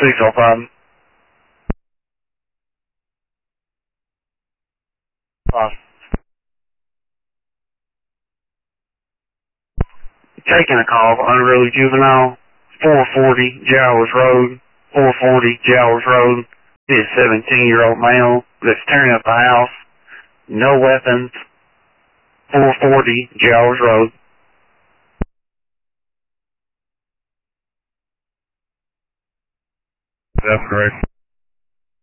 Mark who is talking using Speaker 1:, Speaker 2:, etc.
Speaker 1: 605. Taking a call for unruly juvenile, 440 Jowers Road, 440 Jowers Road. This 17-year-old male that's tearing up the house, no weapons, 440 Jowers Road.
Speaker 2: That's correct.